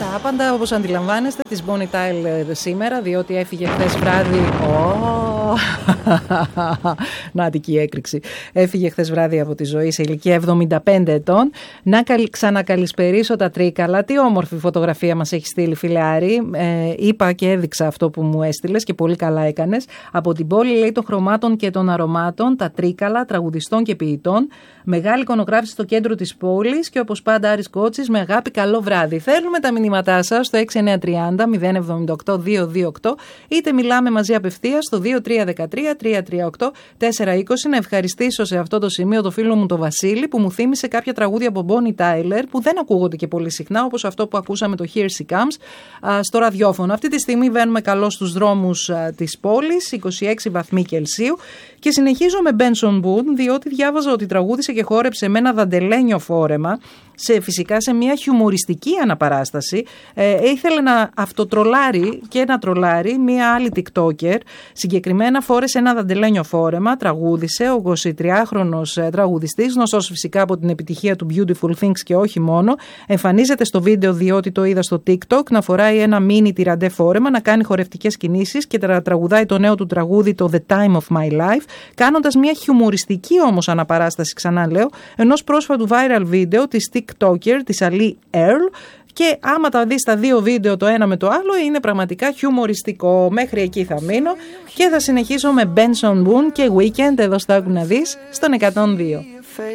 Τα άπαντα, όπως αντιλαμβάνεστε, της Bonnie Tyler σήμερα, διότι έφυγε χθες βράδυ. Νάτικη έκρηξη. Έφυγε χθες βράδυ από τη ζωή σε ηλικία 75 ετών. Να ξανακαλησπερίσω τα Τρίκαλα. Τι όμορφη φωτογραφία μας έχει στείλει, φιλεάρη. Είπα και έδειξα αυτό που μου έστειλες και πολύ καλά έκανες. Από την πόλη, λέει, των χρωμάτων και των αρωμάτων, τα Τρίκαλα, τραγουδιστών και ποιητών. Μεγάλη εικονογράφηση στο κέντρο της πόλης και όπως πάντα Άρης Κότσης, με αγάπη, καλό βράδυ. Θέλουμε τα μηνύματά σας στο 6930 078 228, είτε μιλάμε μαζί απευθείας στο 2313 338 420. Να ευχαριστήσω σε αυτό το σημείο το φίλο μου τον Βασίλη που μου θύμισε κάποια τραγούδια από Bonnie Tyler που δεν ακούγονται και πολύ συχνά, όπως αυτό που ακούσαμε, το Here She Comes, στο ραδιόφωνο. Αυτή τη στιγμή βαίνουμε καλώς στους δρόμους της πόλης, 26 βαθμοί Κελσίου, και συνεχίζω με Benson Boone, διότι διάβαζα ότι τραγούδισε και χόρεψε με ένα δαντελένιο φόρεμα, φυσικά σε μια χιουμοριστική αναπαράσταση. Ήθελε να αυτοτρολάρει και να τρολάρει μια άλλη TikToker. Συγκεκριμένα φόρεσε ένα δαντελένιο φόρεμα, τραγούδισε, ο 23χρονος τραγουδιστής, γνωστός φυσικά από την επιτυχία του Beautiful Things και όχι μόνο. Εμφανίζεται στο βίντεο, διότι το είδα στο TikTok, να φοράει ένα μίνι τυραντέ φόρεμα, να κάνει χορευτικές κινήσεις και τραγουδάει το νέο του τραγούδι, το The Time of My Life, κάνοντας μια χιουμοριστική όμως αναπαράσταση, ξανά λέω, ενός πρόσφατου viral βίντεο της TikToker, της Ali Earl. Και άμα τα δεις τα δύο βίντεο το ένα με το άλλο, είναι πραγματικά χιουμοριστικό. Μέχρι εκεί θα μείνω και θα συνεχίσω με Benson Boone και Weekend εδώ στο Άκου να δεις στον 102.